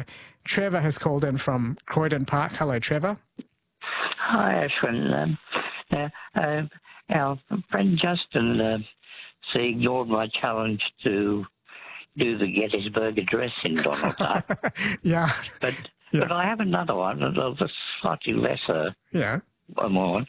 Trevor has called in from Croydon Park. Hello, Trevor. Hi, Ashwin. Our friend Justin ignored my challenge to do the Gettysburg Address in Donald Duck. Yeah. But I have another one, a slightly lesser one.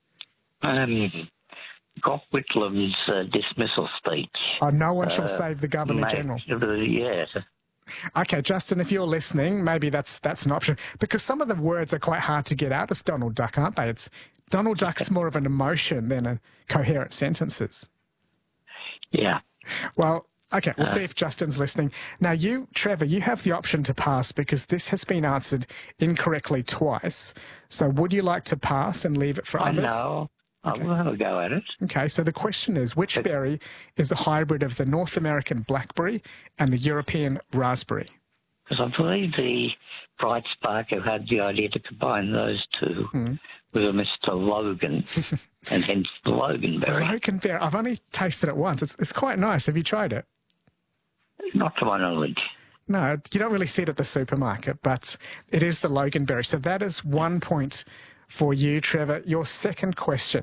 Gough Whitlam's dismissal speech. Oh, no one shall save the Governor-General. Yes. Okay, Justin, if you're listening, maybe that's an option. Because some of the words are quite hard to get out as Donald Duck, aren't they? Donald Duck's more of an emotion than a coherent sentences. Yeah. Well, okay, we'll see if Justin's listening. Now, you, Trevor, you have the option to pass because this has been answered incorrectly twice. So would you like to pass and leave it for others? No. Okay. I'll have a go at it. Okay, so the question is, which berry is a hybrid of the North American blackberry and the European raspberry? Because I believe the Bright Spark who had the idea to combine those two was a Mr. Logan, and hence the Loganberry. The Loganberry. I've only tasted it once. It's quite nice. Have you tried it? Not to my knowledge. No, you don't really see it at the supermarket, but it is the Loganberry. So that is 1 point for you, Trevor. Your second question.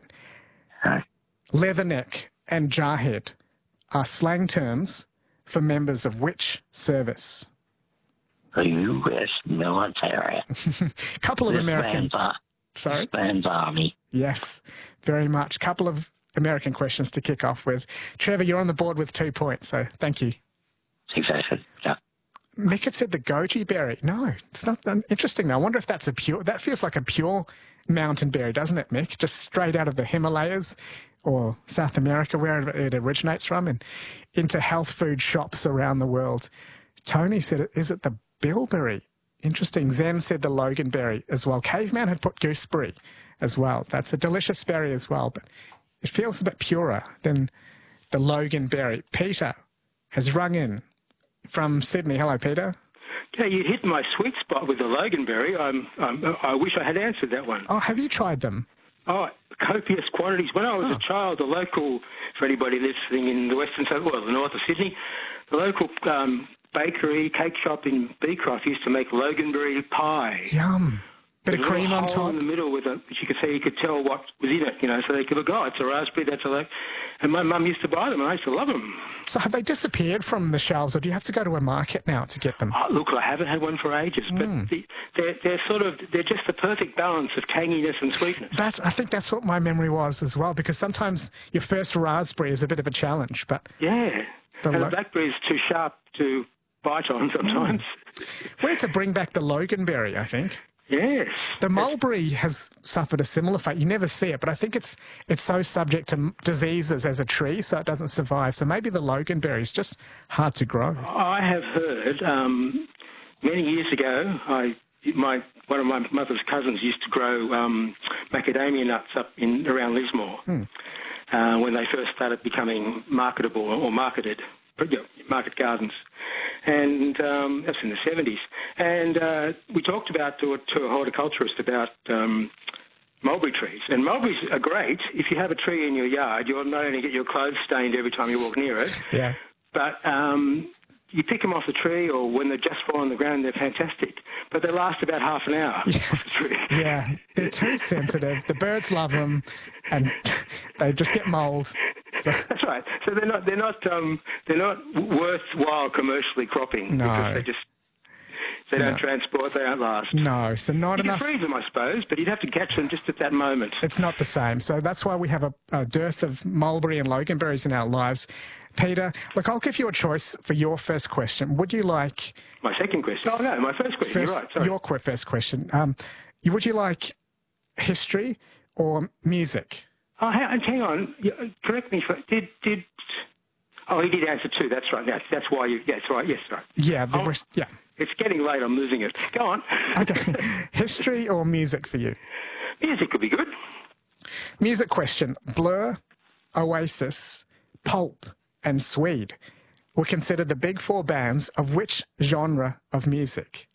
Leatherneck and jarhead are slang terms for members of which service? The U.S. military. Couple of American... Sorry? This man's army. Yes, very much. Couple of American questions to kick off with. Trevor, you're on the board with 2 points, so thank you. Exactly. Yeah. Mick had said the goji berry. No, it's not interesting. I wonder if that's that feels like a pure mountain berry, doesn't it, Mick? Just straight out of the Himalayas or South America, where it originates from, and into health food shops around the world. Tony said, is it the bilberry? Interesting. Zen said the Loganberry as well. Caveman had put gooseberry as well. That's a delicious berry as well, but it feels a bit purer than the Loganberry. Peter has rung in from Sydney. Hello, Peter. Yeah, you hit my sweet spot with the Loganberry. I wish I had answered that one. Oh, have you tried them? Oh, copious quantities. When I was a child, the local, for anybody listening in the western side, well, the north of Sydney, the local bakery, cake shop in Beecroft used to make Loganberry pie. Yum. Bit of cream on top. In the middle which you could tell what was in it, so they could look, it's a raspberry, that's a Logan. And my mum used to buy them, and I used to love them. So have they disappeared from the shelves, or do you have to go to a market now to get them? Oh, look, I haven't had one for ages, but they're just the perfect balance of tanginess and sweetness. I think that's what my memory was as well, because sometimes your first raspberry is a bit of a challenge, but... Yeah, and the blackberry is too sharp to bite on sometimes. We need to bring back the Loganberry, I think. Yes. The mulberry has suffered a similar fate. You never see it, but I think it's so subject to diseases as a tree, so it doesn't survive. So maybe the Loganberry is just hard to grow. I have heard many years ago, one of my mother's cousins used to grow macadamia nuts up around Lismore when they first started becoming marketable or marketed. Market gardens, and that's in the 70s. And we talked to a horticulturist about mulberry trees. And mulberries are great. If you have a tree in your yard, you'll not only get your clothes stained every time you walk near it, but you pick them off the tree, or when they just fall on the ground, they're fantastic. But they last about half an hour off the tree. Yeah, they're too sensitive. The birds love them, and they just get mould. So. That's right. So they're not worthwhile commercially cropping because they don't transport, they don't last. No, so not enough. You can freeze them, I suppose, but you'd have to catch them just at that moment. It's not the same. So that's why we have a dearth of mulberry and Loganberries in our lives. Peter, look, I'll give you a choice for your first question. Would you like... My second question? Oh, no, my first question. You're right, sorry. Your first question. Would you like history or music? Oh, hang on. Correct me. Oh, he did answer two. That's right. That's why you... That's right. Yes, right. Yeah, yeah. It's getting late. I'm losing it. Go on. Okay. History or music for you? Music could be good. Music question. Blur, Oasis, Pulp, and Swede were considered the big four bands of which genre of music?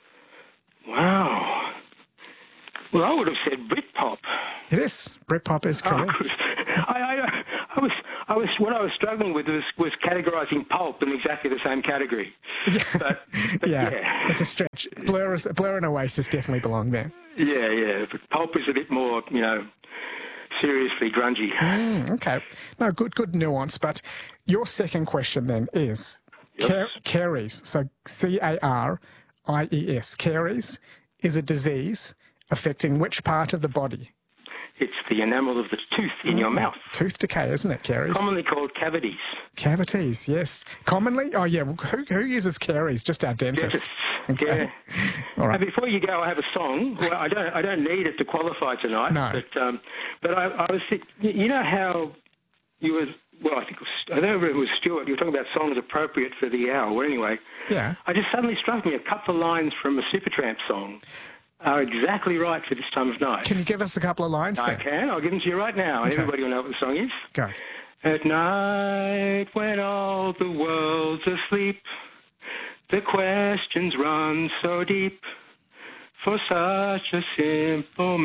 Wow. Well, I would have said Britpop. It is. Britpop is correct. I what I was struggling with was categorising Pulp in exactly the same category. But Yeah, it's a stretch. Blur and Oasis definitely belong there. Yeah. But Pulp is a bit more, seriously grungy. Okay. No, good nuance. But your second question then is caries. So Caries. Caries is a disease affecting which part of the body? It's the enamel of the tooth in your mouth. Tooth decay, isn't it, caries? Commonly called cavities. Cavities, yes. Commonly? Oh, yeah. Who uses caries? Just our dentist. Okay. Yeah. All right. And before you go, I have a song. Well, I don't need it to qualify tonight. No. But I was thinking, you know how you were, well, I don't know if it was Stuart, you were talking about songs appropriate for the hour. Well, anyway, Yeah. I just suddenly struck me a couple of lines from a Supertramp song are exactly right for this time of night. Can you give us a couple of lines I there? can. I'll give them to you right now. Okay. Everybody will know what the song is. Go. At night, when all the world's asleep, the questions run so deep for such a simple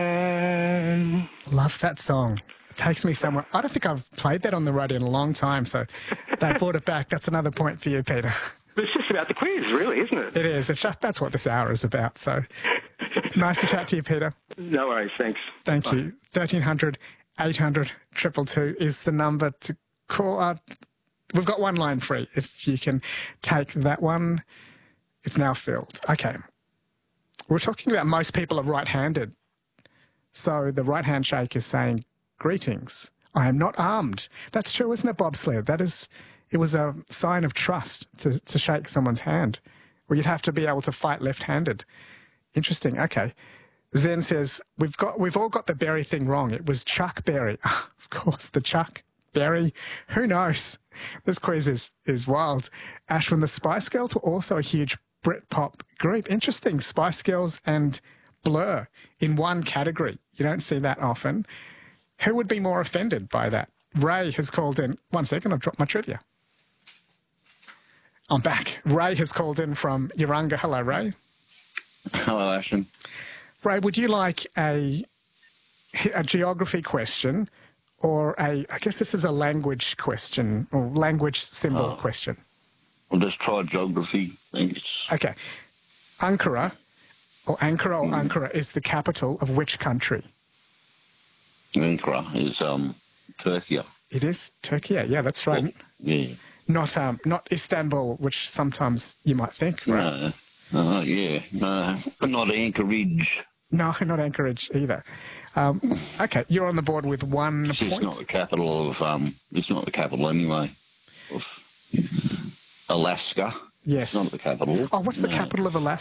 man. Love that song. It takes me somewhere. I don't think I've played that on the radio in a long time, so they brought it back. That's another point for you, Peter. But it's just about the quiz, really, isn't it? It is. It's just that's what this hour is about. So nice to chat to you, Peter. No worries, thanks. Thank you. 1300 800 222 is the number to call. We've got one line free. If you can take that one, it's now filled. Okay. We're talking about most people are right-handed. So the right handshake is saying, greetings. I am not armed. That's true, isn't it, bobsled? It was a sign of trust to shake someone's hand. Well, you'd have to be able to fight left-handed. Interesting. Okay. Zen says, we've all got the Berry thing wrong. It was Chuck Berry. Of course, the Chuck Berry. Who knows? This quiz is wild. Ashwin, the Spice Girls were also a huge Britpop group. Interesting. Spice Girls and Blur in one category. You don't see that often. Who would be more offended by that? Ray has called in. 1 second, I've dropped my trivia. I'm back. Ray has called in from Urunga. Hello, Ray. Hello, Ashton. Ray, would you like a geography question or I guess this is a language question or language symbol question? I'll just try geography. Thanks. Okay. Ankara Ankara is the capital of which country? Ankara is Turkey. It is Turkey. Yeah, that's right. Yeah. Not Istanbul, which sometimes you might think, right? No, but not Anchorage. No, not Anchorage either. Okay, you're on the board with 1 point. It's not the capital of. It's not the capital anyway. Of Alaska. Yes. It's not the capital. Oh, what's the capital of Alaska?